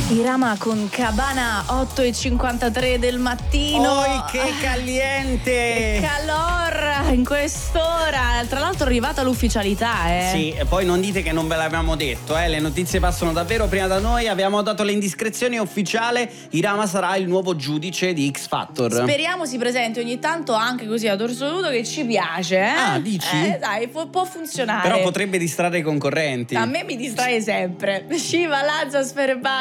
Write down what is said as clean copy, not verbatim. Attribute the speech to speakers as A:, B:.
A: Irama con Cabana, 8:53 del mattino.
B: Oi, che caliente!
A: Che calor in quest'ora. Tra l'altro è arrivata l'ufficialità,
B: Sì, e poi non dite che non ve l'avevamo detto, le notizie passano davvero prima da noi. Abbiamo dato le indiscrezioni, ufficiale. Irama sarà il nuovo giudice di X Factor.
A: Speriamo si presenti ogni tanto anche così a torso nudo, che ci piace,
B: Ah, dici?
A: Dai, può funzionare.
B: Però potrebbe distrarre i concorrenti.
A: A me mi distrae sempre. Shiva, Lazza, Sfere